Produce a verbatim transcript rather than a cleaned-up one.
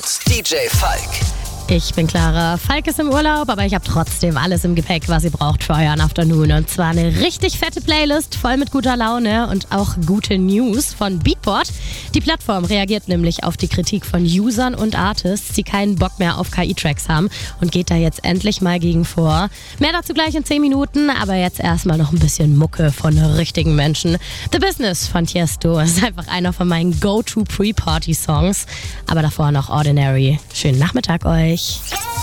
D J Falk. Ich bin Clara. Falk ist im Urlaub, aber ich habe trotzdem alles im Gepäck, was ihr braucht für euren Afternoon. Und zwar eine richtig fette Playlist, voll mit guter Laune und auch gute News von Beatport. Die Plattform reagiert nämlich auf die Kritik von Usern und Artists, die keinen Bock mehr auf K I-Tracks haben und geht da jetzt endlich mal gegen vor. Mehr dazu gleich in zehn Minuten, aber jetzt erstmal noch ein bisschen Mucke von richtigen Menschen. The Business von Tiesto ist einfach einer von meinen Go-To-Pre-Party-Songs. Aber davor noch Ordinary. Schönen Nachmittag euch.